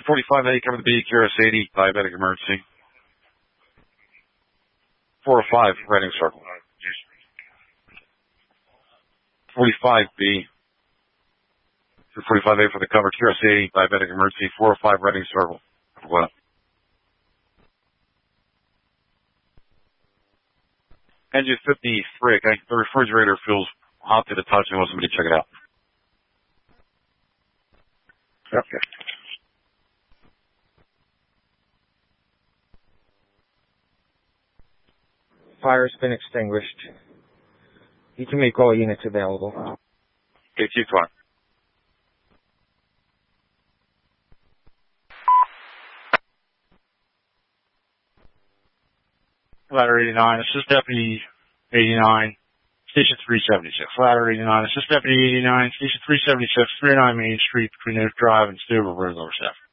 45A, cover the B, QRS 80, diabetic emergency. 405, Reading Circle. 45B. 45A for the cover, QRS 80, diabetic emergency, 405, Reading Circle. What? Engine 53, okay? The refrigerator feels hot to the touch and I want somebody to check it out. Okay. Fire's been extinguished. You can make all units available. Okay, keep going. Ladder 89, assist deputy 89, station 376. Ladder 89, assist deputy 89, station 376, 39 Main Street between Oak Drive and Stover Road, Lower Stafford.